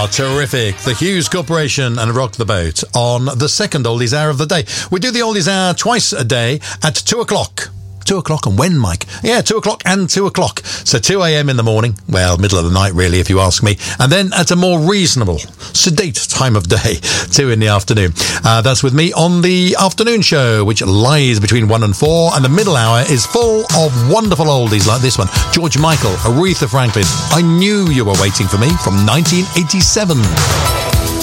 Terrific. The Hughes Corporation and Rock the Boat on the second Oldies Hour of the day. We do the Oldies Hour twice a day at 2 o'clock. 2 o'clock and when, Mike? Yeah, 2 o'clock and 2 o'clock. So 2 a.m. in the morning, well, middle of the night really, if you ask me. And then at a more reasonable, sedate time of day, 2 in the afternoon. That's with me on the afternoon show, which lies between 1 and 4. And the middle hour is full of wonderful oldies like this one. George Michael, Aretha Franklin, I Knew You Were Waiting for Me from 1987.